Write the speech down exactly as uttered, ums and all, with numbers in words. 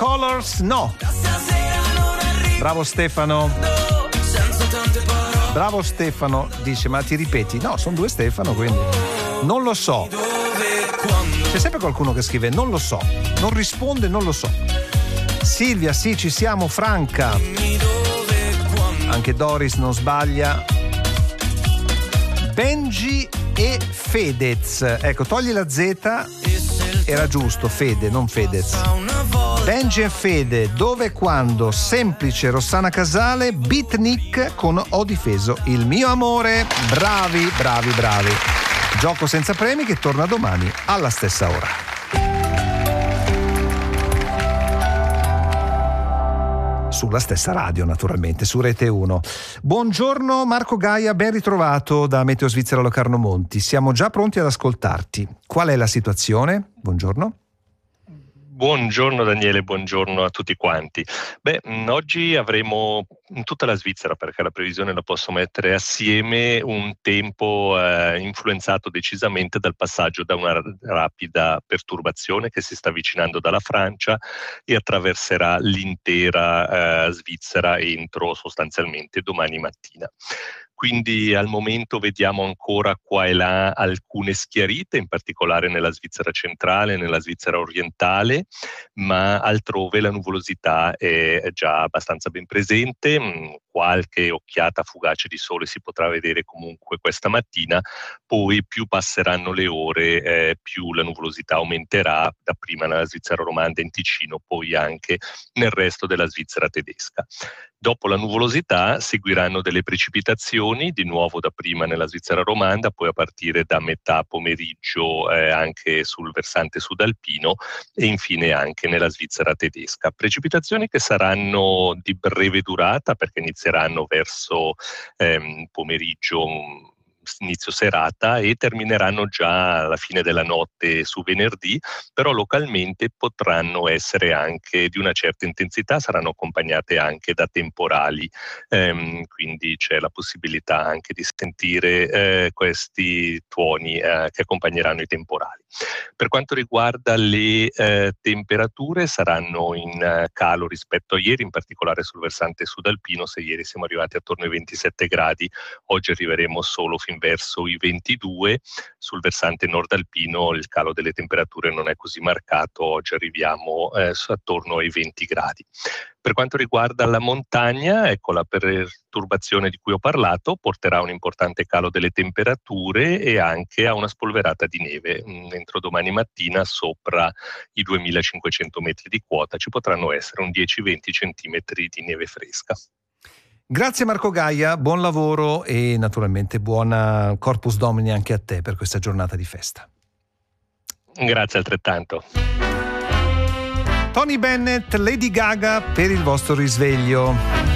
Colors, no. Bravo Stefano. Bravo Stefano, dice, ma ti ripeti? No, sono due Stefano, quindi non lo so. C'è sempre qualcuno che scrive non lo so, non risponde non lo so. Silvia, sì, ci siamo. Franca, anche Doris non sbaglia. Benji e Fedez, ecco, togli la Z, era giusto, Fede, non Fedez. Benji e Fede, dove e quando, semplice, Rossana Casale, Beatnik con Ho difeso il mio amore. Bravi, bravi, bravi. Gioco senza premi che torna domani alla stessa ora. Sulla stessa radio, naturalmente, su Rete uno. Buongiorno Marco Gaia, ben ritrovato da Meteo Svizzera Locarno Monti. Siamo già pronti ad ascoltarti. Qual è la situazione? Buongiorno. Buongiorno Daniele, buongiorno a tutti quanti. Beh, oggi avremo in tutta la Svizzera, perché la previsione la posso mettere assieme, un tempo eh, influenzato decisamente dal passaggio da una rapida perturbazione che si sta avvicinando dalla Francia e attraverserà l'intera eh, Svizzera entro sostanzialmente domani mattina. Quindi al momento vediamo ancora qua e là alcune schiarite, in particolare nella Svizzera centrale, nella Svizzera orientale, ma altrove la nuvolosità è già abbastanza ben presente. Qualche occhiata fugace di sole si potrà vedere comunque questa mattina, poi più passeranno le ore, eh, più la nuvolosità aumenterà, dapprima nella Svizzera romanda in Ticino, poi anche nel resto della Svizzera tedesca. Dopo la nuvolosità seguiranno delle precipitazioni, di nuovo dapprima nella Svizzera romanda, poi a partire da metà pomeriggio eh, anche sul versante sudalpino e infine anche nella Svizzera tedesca. Precipitazioni che saranno di breve durata perché inizieranno verso ehm, pomeriggio, inizio serata e termineranno già alla fine della notte su venerdì, però localmente potranno essere anche di una certa intensità, saranno accompagnate anche da temporali, ehm, quindi c'è la possibilità anche di sentire eh, questi tuoni eh, che accompagneranno i temporali. Per quanto riguarda le eh, temperature, saranno in eh, calo rispetto a ieri, in particolare sul versante sudalpino. Se ieri siamo arrivati attorno ai ventisette gradi, oggi arriveremo solo fin verso i ventidue. Sul versante nordalpino il calo delle temperature non è così marcato, oggi arriviamo eh, attorno ai venti gradi. Per quanto riguarda la montagna, ecco, la perturbazione di cui ho parlato porterà a un importante calo delle temperature e anche a una spolverata di neve. Entro domani mattina sopra i duemilacinquecento metri di quota ci potranno essere un dieci venti centimetri di neve fresca. Grazie Marco Gaia, buon lavoro e naturalmente buona Corpus Domini anche a te per questa giornata di festa. Grazie altrettanto. Tony Bennett, Lady Gaga per il vostro risveglio.